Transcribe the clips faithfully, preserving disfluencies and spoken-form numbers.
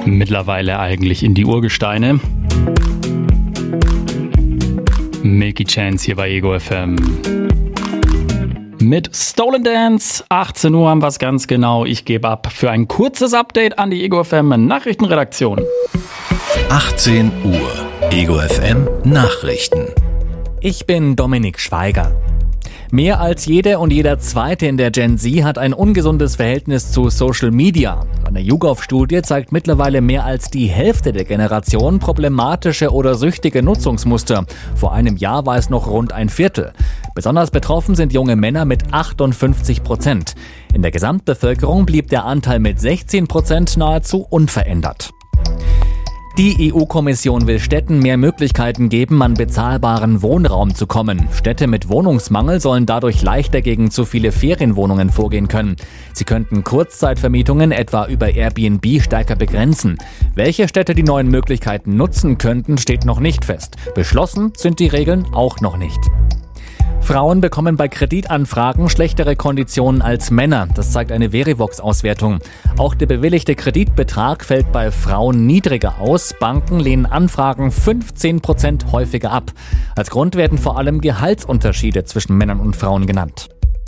Mittlerweile eigentlich in die Urgesteine. Milky Chance hier bei Ego F M. Mit Stolen Dance. achtzehn Uhr haben wir es ganz genau. Ich gebe ab für ein kurzes Update an die Ego F M Nachrichtenredaktion. achtzehn Uhr. Ego F M Nachrichten. Ich bin Dominik Schweiger. Mehr als jede und jeder Zweite in der Gen Z hat ein ungesundes Verhältnis zu Social Media. Eine YouGov-Studie zeigt mittlerweile mehr als die Hälfte der Generation problematische oder süchtige Nutzungsmuster. Vor einem Jahr war es noch rund ein Viertel. Besonders betroffen sind junge Männer mit achtundfünfzig Prozent. In der Gesamtbevölkerung blieb der Anteil mit sechzehn Prozent nahezu unverändert. Die E U-Kommission will Städten mehr Möglichkeiten geben, an bezahlbaren Wohnraum zu kommen. Städte mit Wohnungsmangel sollen dadurch leichter gegen zu viele Ferienwohnungen vorgehen können. Sie könnten Kurzzeitvermietungen etwa über Airbnb stärker begrenzen. Welche Städte die neuen Möglichkeiten nutzen könnten, steht noch nicht fest. Beschlossen sind die Regeln auch noch nicht. Frauen bekommen bei Kreditanfragen schlechtere Konditionen als Männer. Das zeigt eine Verivox-Auswertung. Auch der bewilligte Kreditbetrag fällt bei Frauen niedriger aus. Banken lehnen Anfragen fünfzehn Prozent häufiger ab. Als Grund werden vor allem Gehaltsunterschiede zwischen Männern und Frauen genannt.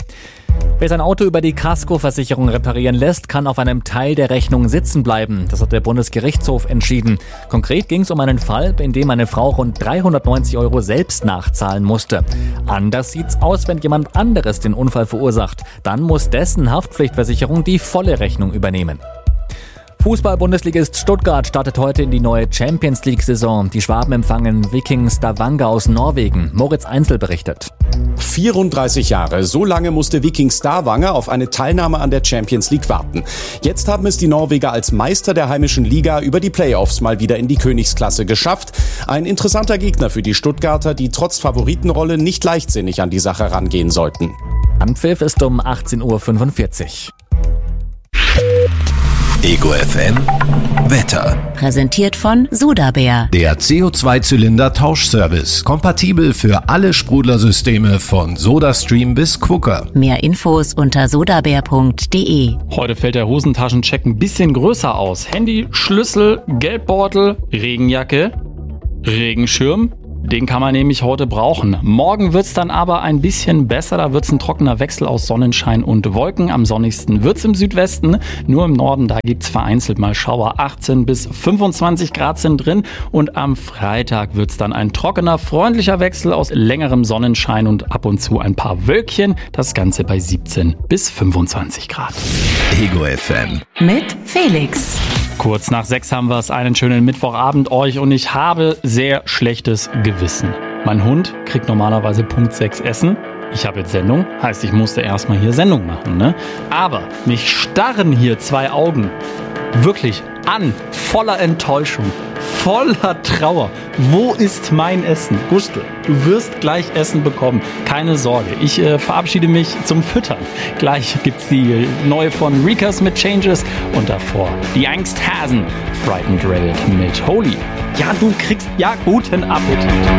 Wer sein Auto über die Kaskoversicherung reparieren lässt, kann auf einem Teil der Rechnung sitzen bleiben. Das hat der Bundesgerichtshof entschieden. Konkret ging es um einen Fall, in dem eine Frau rund dreihundertneunzig Euro selbst nachzahlen musste. Anders sieht's aus, wenn jemand anderes den Unfall verursacht. Dann muss dessen Haftpflichtversicherung die volle Rechnung übernehmen. Fußball-Bundesligist Stuttgart startet heute in die neue Champions-League-Saison. Die Schwaben empfangen Viking Stavanger aus Norwegen. Moritz Einzel berichtet. vierunddreißig Jahre, so lange musste Viking Stavanger auf eine Teilnahme an der Champions League warten. Jetzt haben es die Norweger als Meister der heimischen Liga über die Playoffs mal wieder in die Königsklasse geschafft. Ein interessanter Gegner für die Stuttgarter, die trotz Favoritenrolle nicht leichtsinnig an die Sache rangehen sollten. Anpfiff ist um achtzehn Uhr fünfundvierzig. Ego F M Wetter. Präsentiert von Sudabär. Der C O zwei Zylinder Tauschservice. Kompatibel für alle Sprudlersysteme von SodaStream bis Quooker. Mehr Infos unter sodabär punkt de. Heute fällt der Hosentaschencheck ein bisschen größer aus. Handy, Schlüssel, Geldbeutel, Regenjacke, Regenschirm. Den kann man nämlich heute brauchen. Morgen wird's dann aber ein bisschen besser. Da wird's ein trockener Wechsel aus Sonnenschein und Wolken. Am sonnigsten wird's im Südwesten. Nur im Norden, da gibt's vereinzelt mal Schauer. achtzehn bis fünfundzwanzig Grad sind drin. Und am Freitag wird's dann ein trockener, freundlicher Wechsel aus längerem Sonnenschein und ab und zu ein paar Wölkchen. Das Ganze bei siebzehn bis fünfundzwanzig Grad. Ego F M. Mit Felix. Kurz nach sechs haben wir es, einen schönen Mittwochabend euch und ich habe sehr schlechtes Gewissen. Mein Hund kriegt normalerweise Punkt sechs Essen. Ich habe jetzt Sendung, heißt ich musste erstmal hier Sendung machen, ne? Aber mich starren hier zwei Augen wirklich an, voller Enttäuschung, voller Trauer. Wo ist mein Essen? Gustl, du wirst gleich Essen bekommen. Keine Sorge, ich äh, verabschiede mich zum Füttern. Gleich gibt's die neue von Reekers mit Changes und davor die Angsthasen Frightened Rabbit mit Holy. Ja, du kriegst ja guten Appetit.